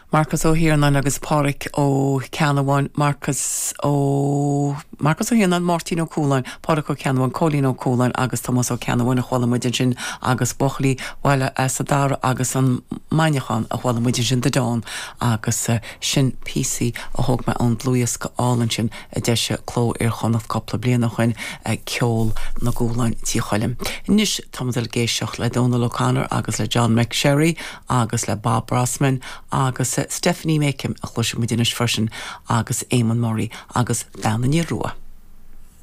Marcus O'Hiernan agus Páric ó Ceannaháin, Marcus O'Hiernan, Martin O'Coolan, Páric ó Ceannaháin, Colleen O'Coolan agus Thomas O'Ceannaháin a chhuala muidir sin agus Bochlí bhile sa dar agus an Mainechan a chhuala muidir sin de Dawn agus sin PC a thug me an Luas go álan sin a deise cló ar chonah coppla bliana chuin ceol na gúlain tíchalim. Nis tamdal géisioch le Donal O'Connor agus le John McSherry agus le Bob Brosman agus Stephanie Makem a chluise mu dinis fersin agus Eamon Murray agus Dana ní Rua.